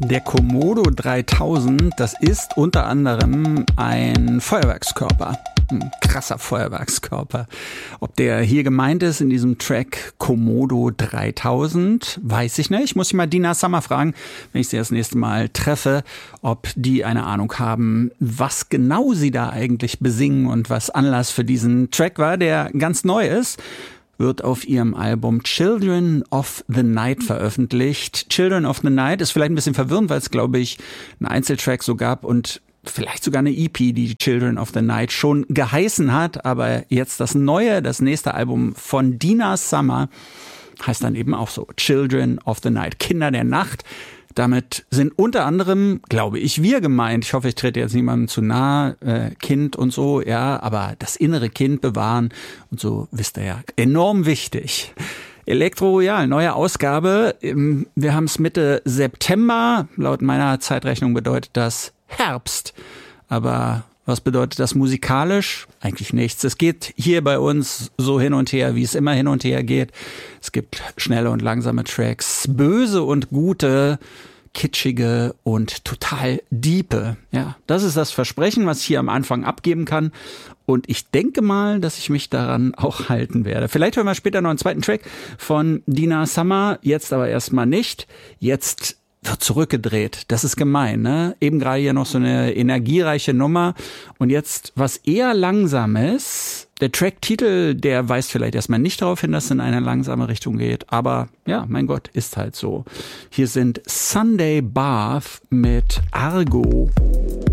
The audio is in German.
Der Komodo 3000, das ist unter anderem ein Feuerwerkskörper. Ein krasser Feuerwerkskörper. Ob der hier gemeint ist in diesem Track Komodo 3000, weiß ich nicht. Muss ich mal Dina Summer fragen, wenn ich sie das nächste Mal treffe, ob die eine Ahnung haben, was genau sie da eigentlich besingen und was Anlass für diesen Track war, der ganz neu ist. Wird auf ihrem Album Children of the Night veröffentlicht. Children of the Night ist vielleicht ein bisschen verwirrend, weil es, glaube ich, einen Einzeltrack so gab und vielleicht sogar eine EP, die Children of the Night schon geheißen hat. Aber jetzt das nächste Album von Dina Summer heißt dann eben auch so Children of the Night, Kinder der Nacht. Damit sind unter anderem, glaube ich, wir gemeint. Ich hoffe, ich trete jetzt niemandem zu nahe, Kind und so, ja, aber das innere Kind bewahren und so, wisst ihr ja, enorm wichtig. Elektro Royal, neue Ausgabe. Wir haben es Mitte September. Laut meiner Zeitrechnung bedeutet das Herbst. Aber was bedeutet das musikalisch? Eigentlich nichts. Es geht hier bei uns so hin und her, wie es immer hin und her geht. Es gibt schnelle und langsame Tracks, böse und gute, kitschige und total diepe. Ja, das ist das Versprechen, was ich hier am Anfang abgeben kann. Und ich denke mal, dass ich mich daran auch halten werde. Vielleicht hören wir später noch einen zweiten Track von Dina Summer. Jetzt aber erstmal nicht. Jetzt wird zurückgedreht. Das ist gemein, ne? Eben gerade hier noch so eine energiereiche Nummer. Und jetzt was eher Langsames. Der Tracktitel, der weist vielleicht erstmal nicht darauf hin, dass es in eine langsame Richtung geht. Aber ja, mein Gott, ist halt so. Hier sind Sunday Bath mit Argo.